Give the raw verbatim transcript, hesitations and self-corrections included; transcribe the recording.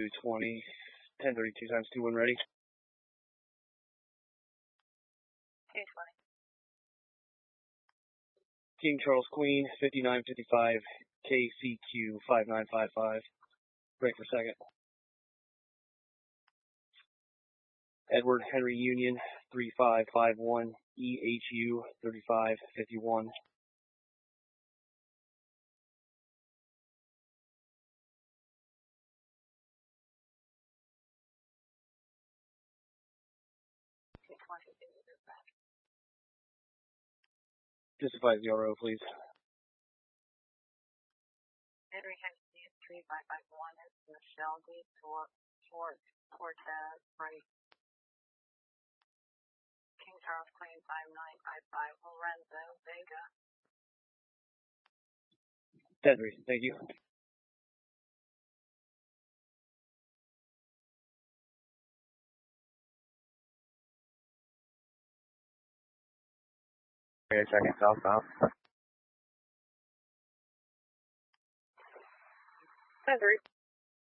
two twenty, ten thirty-two times two, when ready. two twenty. King Charles Queen, fifty-nine fifty-five, K C Q five nine five five. Break for second. Edward Henry Union, three five five one, E H U thirty-five fifty-one. two twenty. Justify the R O, please. Henry Henry Union three five five one is Michelle D. Fort Cortez, right. King Charles Queen five nine five five, Lorenzo Vega. ten three, thank you. Okay, second southbound. ten three.